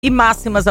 e máximas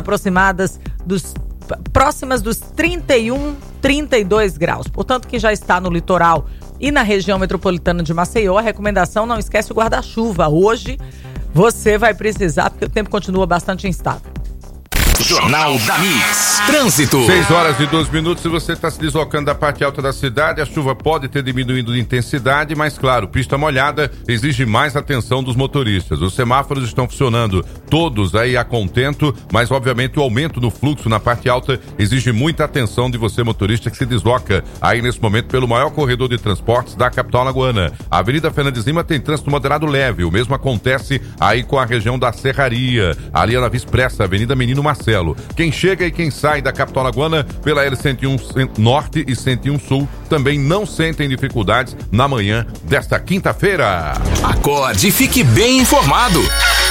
próximas dos 31, 32 graus. Portanto, quem já está no litoral e na região metropolitana de Maceió, a recomendação, não esquece o guarda-chuva. Hoje você vai precisar, porque o tempo continua bastante instável. Jornal da Mix. Trânsito. 6h12. Se você está se deslocando da parte alta da cidade, a chuva pode ter diminuído de intensidade, mas claro, pista molhada exige mais atenção dos motoristas. Os semáforos estão funcionando todos aí a contento, mas obviamente o aumento no fluxo na parte alta exige muita atenção de você, motorista, que se desloca aí nesse momento pelo maior corredor de transportes da capital alagoana. A Avenida Fernandes Lima tem trânsito moderado leve. O mesmo acontece aí com a região da Serraria, ali na Via Expressa, Avenida Menino Marcelo. Quem chega e quem sai da capital alagoana pela L101 Norte e 101 Sul também não sentem dificuldades na manhã desta quinta-feira. Acorde e fique bem informado.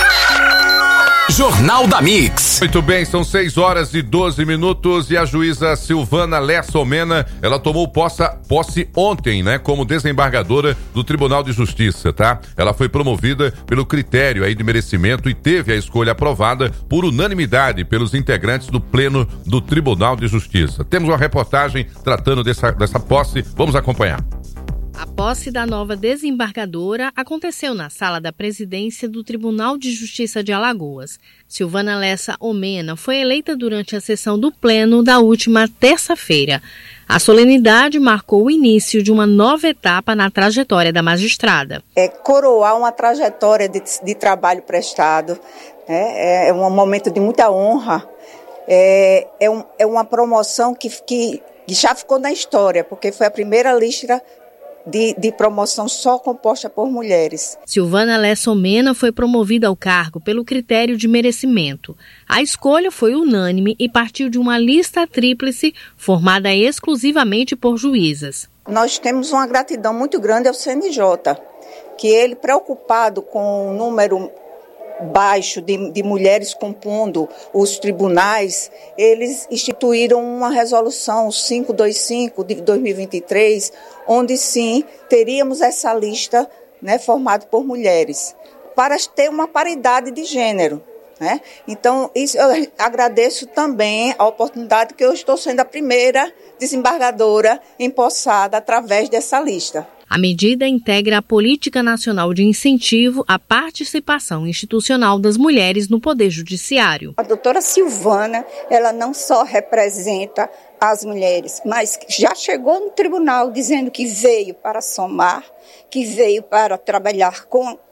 Jornal da Mix. Muito bem, são 6h12 e a juíza Silvana Lessa Omena, ela tomou posse ontem, né, como desembargadora do Tribunal de Justiça, tá? Ela foi promovida pelo critério aí de merecimento e teve a escolha aprovada por unanimidade pelos integrantes do Pleno do Tribunal de Justiça. Temos uma reportagem tratando dessa posse, vamos acompanhar. A posse da nova desembargadora aconteceu na sala da presidência do Tribunal de Justiça de Alagoas. Silvana Lessa Omena foi eleita durante a sessão do Pleno da última terça-feira. A solenidade marcou o início de uma nova etapa na trajetória da magistrada. Coroar uma trajetória de trabalho prestado, é um momento de muita honra, é uma promoção que já ficou na história, porque foi a primeira lista de promoção só composta por mulheres. Silvana Lessa Omena foi promovida ao cargo pelo critério de merecimento. A escolha foi unânime e partiu de uma lista tríplice formada exclusivamente por juízas. Nós temos uma gratidão muito grande ao CNJ, que ele, preocupado com o número baixo de mulheres compondo os tribunais, eles instituíram uma resolução 525 de 2023, onde sim teríamos essa lista, né, formada por mulheres, para ter uma paridade de gênero, né? Então, isso, eu agradeço também a oportunidade que eu estou sendo a primeira desembargadora empossada através dessa lista. A medida integra a Política Nacional de Incentivo à Participação Institucional das Mulheres no Poder Judiciário. A doutora Silvana, ela não só representa as mulheres, mas já chegou no tribunal dizendo que veio para somar, que veio para trabalhar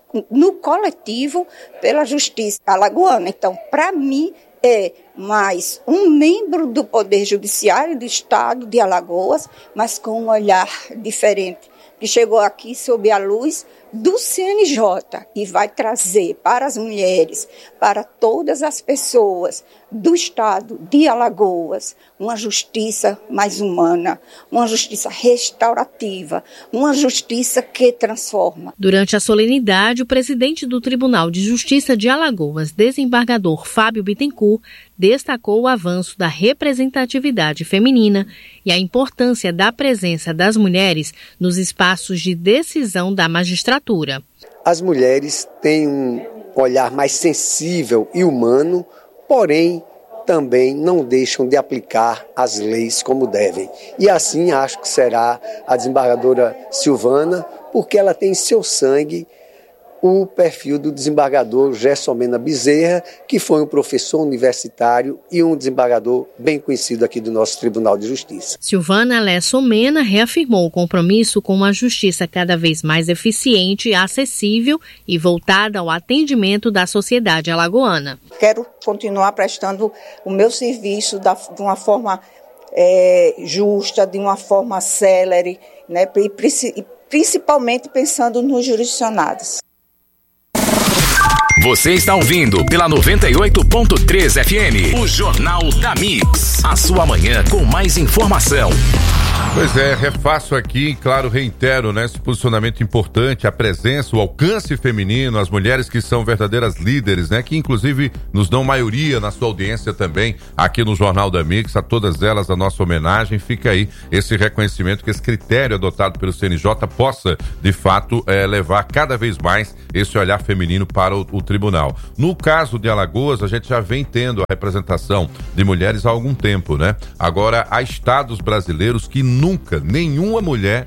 no coletivo pela justiça alagoana. Então, para mim, é mais um membro do Poder Judiciário do Estado de Alagoas, mas com um olhar diferente, que chegou aqui sob a luz do CNJ e vai trazer para as mulheres, para todas as pessoas do estado de Alagoas, uma justiça mais humana, uma justiça restaurativa, uma justiça que transforma. Durante a solenidade, o presidente do Tribunal de Justiça de Alagoas, desembargador Fábio Bittencourt, destacou o avanço da representatividade feminina e a importância da presença das mulheres nos espaços de decisão da magistratura. As mulheres têm um olhar mais sensível e humano, porém também não deixam de aplicar as leis como devem. E assim acho que será a desembargadora Silvana, porque ela tem em seu sangue o perfil do desembargador Gerson Mena Bezerra, que foi um professor universitário e um desembargador bem conhecido aqui do nosso Tribunal de Justiça. Silvana Lessa Omena reafirmou o compromisso com uma justiça cada vez mais eficiente, acessível e voltada ao atendimento da sociedade alagoana. Quero continuar prestando o meu serviço de uma forma justa, de uma forma célere, né, e principalmente pensando nos jurisdicionados. Você está ouvindo pela 98.3 FM, o Jornal da Mix. A sua manhã com mais informação. Pois é, refaço aqui, claro, reitero, né, esse posicionamento importante, a presença, o alcance feminino, as mulheres que são verdadeiras líderes, né, que inclusive nos dão maioria na sua audiência também, aqui no Jornal da Mix, a todas elas a nossa homenagem. Fica aí esse reconhecimento, que esse critério adotado pelo CNJ possa, de fato, levar cada vez mais esse olhar feminino para o tribunal. No caso de Alagoas, a gente já vem tendo a representação de mulheres há algum tempo, né? Agora, há estados brasileiros que nunca nenhuma mulher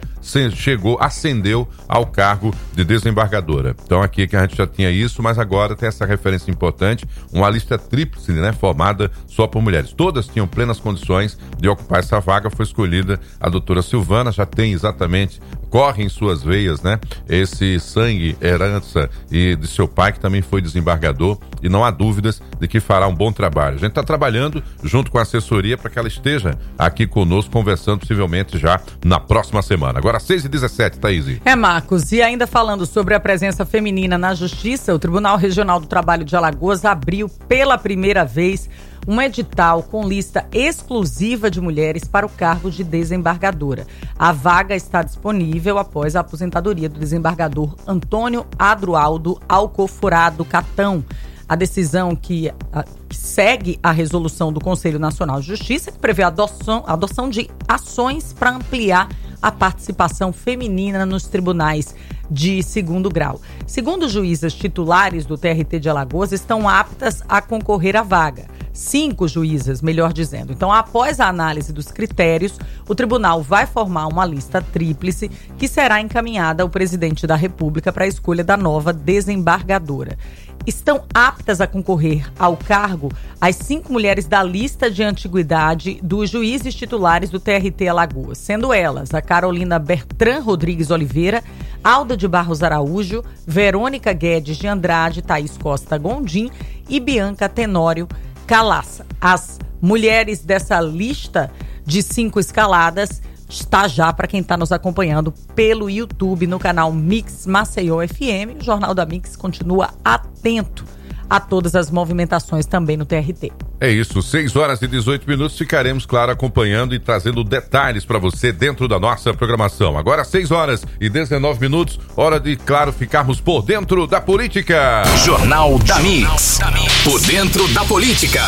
ascendeu ao cargo de desembargadora. Então aqui que a gente já tinha isso, mas agora tem essa referência importante, uma lista tríplice, né, formada só por mulheres. Todas tinham plenas condições de ocupar essa vaga. Foi escolhida a doutora Silvana, já tem exatamente, corre em suas veias, né, esse sangue, herança e de seu pai, que também foi desembargador, e não há dúvidas de que fará um bom trabalho. A gente está trabalhando junto com a assessoria para que ela esteja aqui conosco, conversando possivelmente já na próxima semana. Agora 6h17, Thaís. Marcos, e ainda falando sobre a presença feminina na Justiça, o Tribunal Regional do Trabalho de Alagoas abriu pela primeira vez um edital com lista exclusiva de mulheres para o cargo de desembargadora. A vaga está disponível após a aposentadoria do desembargador Antônio Adroaldo Alcoforado Catão. A decisão que segue a resolução do Conselho Nacional de Justiça, que prevê a adoção de ações para ampliar a participação feminina nos tribunais de segundo grau. Segundo juízas titulares do TRT de Alagoas, estão aptas a concorrer à vaga. 5 juízas, melhor dizendo. Então, após a análise dos critérios, o tribunal vai formar uma lista tríplice que será encaminhada ao presidente da República para a escolha da nova desembargadora. Estão aptas a concorrer ao cargo as 5 mulheres da lista de antiguidade dos juízes titulares do TRT Alagoas, sendo elas a Carolina Bertrand Rodrigues Oliveira, Alda de Barros Araújo, Verônica Guedes de Andrade, Thaís Costa Gondim e Bianca Tenório Calaça. As mulheres dessa lista de 5 escaladas está já para quem está nos acompanhando pelo YouTube no canal Mix Maceió FM. O Jornal da Mix continua atento a todas as movimentações também no TRT. É isso, 6h18, ficaremos, claro, acompanhando e trazendo detalhes para você dentro da nossa programação. Agora 6h19, hora de, claro, ficarmos por dentro da política. Jornal da Mix, por dentro da política.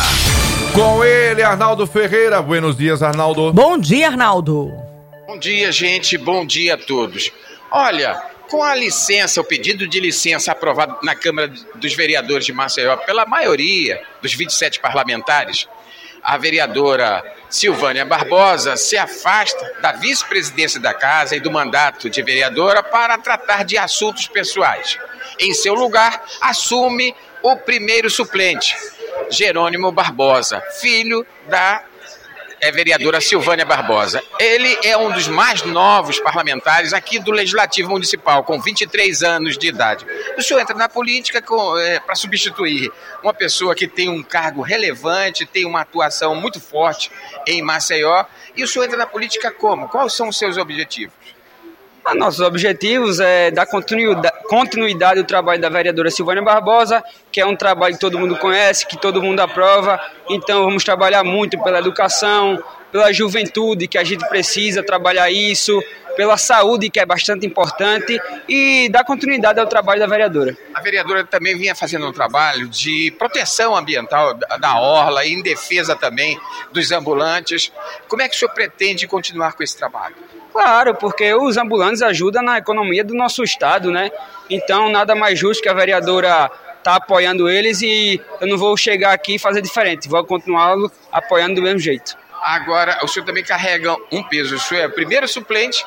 Com ele, Arnaldo Ferreira. Buenos dias, Arnaldo. Bom dia, Arnaldo. Bom dia, gente. Bom dia a todos. Olha, com a licença, o pedido de licença aprovado na Câmara dos Vereadores de Maceió pela maioria dos 27 parlamentares, a vereadora Silvânia Barbosa se afasta da vice-presidência da Casa e do mandato de vereadora para tratar de assuntos pessoais. Em seu lugar, assume o primeiro suplente, Jerônimo Barbosa, filho da vereadora Silvânia Barbosa. Ele é um dos mais novos parlamentares aqui do Legislativo Municipal, com 23 anos de idade. O senhor entra na política para substituir uma pessoa que tem um cargo relevante, tem uma atuação muito forte em Maceió, e o senhor entra na política como? Quais são os seus objetivos? Nossos objetivos é dar continuidade ao trabalho da vereadora Silvânia Barbosa, que é um trabalho que todo mundo conhece, que todo mundo aprova. Então vamos trabalhar muito pela educação, pela juventude, que a gente precisa trabalhar isso, pela saúde, que é bastante importante, e dar continuidade ao trabalho da vereadora. A vereadora também vinha fazendo um trabalho de proteção ambiental da orla e em defesa também dos ambulantes. Como é que o senhor pretende continuar com esse trabalho? Claro, porque os ambulantes ajudam na economia do nosso estado, né? Então, nada mais justo que a vereadora tá apoiando eles, e eu não vou chegar aqui e fazer diferente, vou continuá-lo apoiando do mesmo jeito. Agora, o senhor também carrega um peso, o senhor é o primeiro suplente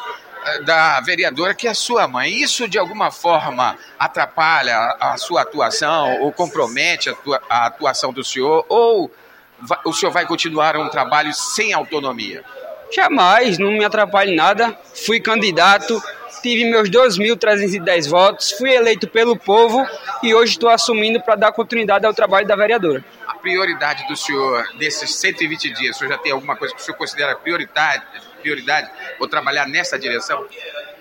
da vereadora, que é a sua mãe. Isso, de alguma forma, atrapalha a sua atuação ou compromete a atuação do senhor, ou o senhor vai continuar um trabalho sem autonomia? Jamais, não me atrapalha em nada. Fui candidato, tive meus 2.310 votos, fui eleito pelo povo e hoje estou assumindo para dar continuidade ao trabalho da vereadora. A prioridade do senhor desses 120 dias, o senhor já tem alguma coisa que o senhor considera prioridade ou trabalhar nessa direção?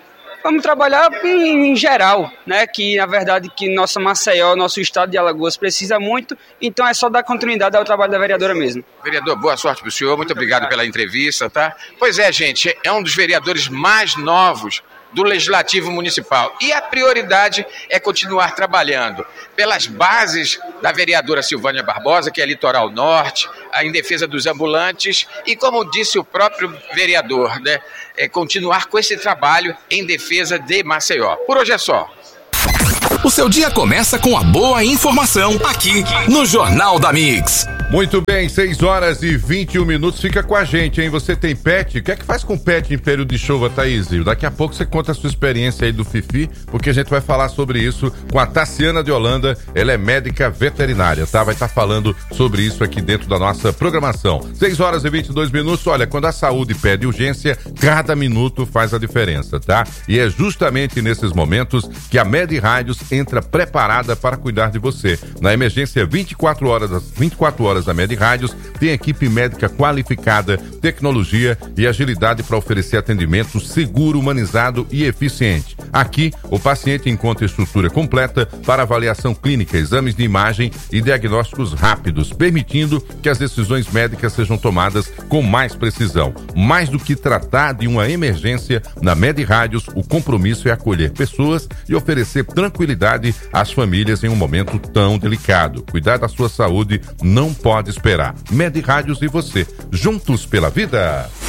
vamos trabalhar em geral, né? Que na verdade que nossa Maceió, nosso estado de Alagoas precisa muito, então é só dar continuidade ao trabalho da vereadora mesmo. Vereador, boa sorte para o senhor, muito obrigado pela entrevista, tá? Pois é, gente, é um dos vereadores mais novos do Legislativo Municipal. E a prioridade é continuar trabalhando pelas bases da vereadora Silvânia Barbosa, que é Litoral Norte, em defesa dos ambulantes, e como disse o próprio vereador, né, continuar com esse trabalho em defesa de Maceió. Por hoje é só. O seu dia começa com a boa informação aqui no Jornal da Mix. Muito bem, 6h21. Fica com a gente, hein? Você tem pet? O que é que faz com pet em período de chuva, Thaís? Daqui a pouco você conta a sua experiência aí do Fifi, porque a gente vai falar sobre isso com a Tassiana de Holanda. Ela é médica veterinária, tá? Vai estar falando sobre isso aqui dentro da nossa programação. 6h22. Olha, quando a saúde pede urgência, cada minuto faz a diferença, tá? E é justamente nesses momentos que a Med Rádios entra preparada para cuidar de você. Na emergência 24 horas da Med Rádios tem equipe médica qualificada, tecnologia e agilidade para oferecer atendimento seguro, humanizado e eficiente. Aqui, o paciente encontra estrutura completa para avaliação clínica, exames de imagem e diagnósticos rápidos, permitindo que as decisões médicas sejam tomadas com mais precisão. Mais do que tratar de uma emergência, na Med Rádios, o compromisso é acolher pessoas e oferecer tranquilidade às famílias em um momento tão delicado. Cuidar da sua saúde não pode esperar. Med Rádios e você, juntos pela vida.